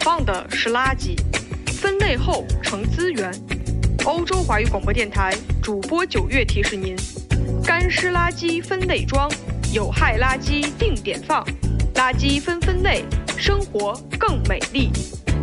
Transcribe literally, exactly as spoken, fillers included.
放的是垃圾，分类后成资源。欧洲华语广播电台主播九月提示您：干湿垃圾分类装，有害垃圾定点放，垃圾分分类，生活更美丽。